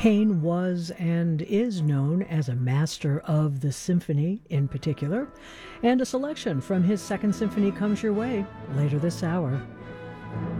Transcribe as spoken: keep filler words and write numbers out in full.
Payne was and is known as a master of the symphony in particular, and a selection from his Second Symphony comes your way later this hour.